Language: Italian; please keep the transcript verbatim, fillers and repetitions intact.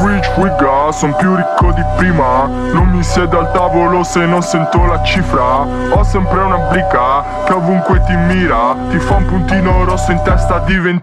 rich we got, son più ricco di prima. Non mi siedo al tavolo se non sento la cifra. Ho sempre una brica che ovunque ti mira, ti fa un puntino rosso in testa, diventi